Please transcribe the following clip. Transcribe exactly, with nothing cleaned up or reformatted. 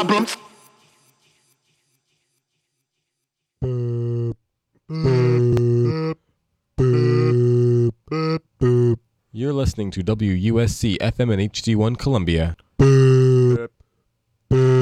problems. You're listening to W U S C F M and H D one Columbia.